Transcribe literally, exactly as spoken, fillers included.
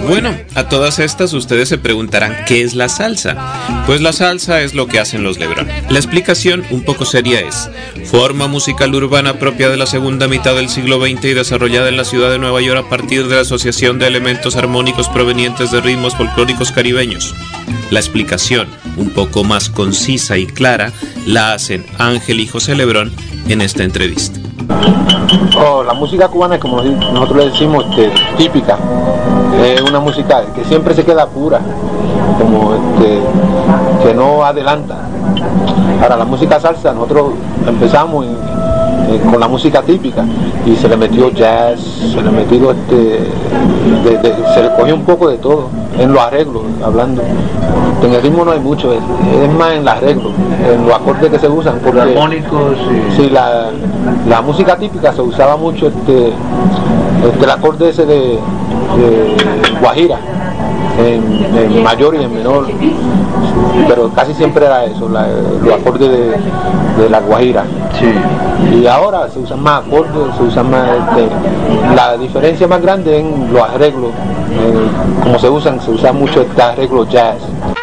Bueno, a todas estas ustedes se preguntarán ¿qué es la salsa? Pues la salsa es lo que hacen los Lebrón. La explicación un poco seria es: forma musical urbana propia de la segunda mitad del siglo veinte y desarrollada en la ciudad de Nueva York a partir de la asociación de elementos armónicos provenientes de ritmos folclóricos caribeños. La explicación, un poco más concisa y clara, la hacen Ángel y José Lebrón en esta entrevista. Oh, la música cubana, como nosotros le decimos, este, típica, es una música que siempre se queda pura, como este, que no adelanta. Ahora, la música salsa, nosotros empezamos en, eh, con la música típica y se le metió jazz, se le metió este, de, de, se le cogió un poco de todo en los arreglos, hablando. En el ritmo no hay mucho, es, es más en los arreglos, en los acordes que se usan. Porque, los armónicos, sí. Sí, la, la música típica se usaba mucho este, este el acorde ese de, de guajira, en, en mayor y en menor, pero casi siempre era eso, la, los acordes de, de la guajira. Sí. Y ahora se usan más acordes, se usan más, este, la diferencia más grande en los arreglos, en, como se usan, se usa mucho este arreglo jazz.